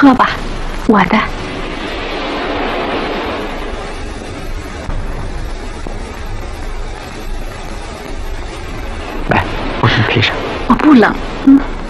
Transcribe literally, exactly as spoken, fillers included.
喝吧，我的。 来，我给你披上。 我不冷，嗯。